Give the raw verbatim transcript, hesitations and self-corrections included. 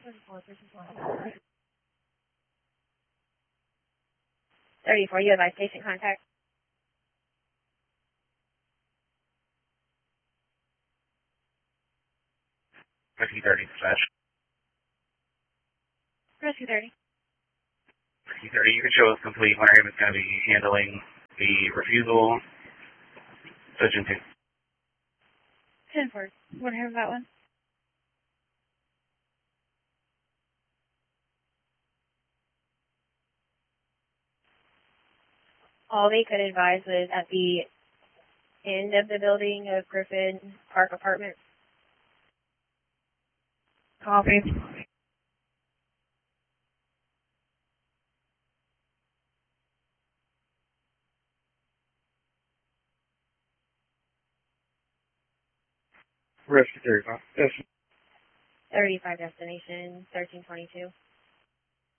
thirty-four, you advise patient contact. Rescue thirty, dispatch. Rescue thirty. Rescue thirty, you can show us complete when our is going to be handling the refusal. Surgeon two. ten four. Want to hear that one? All they could advise was at the end of the building of Griffin Park Apartments. Copy. Rescue thirty-five. Yes. thirty-five destination, thirteen twenty-two.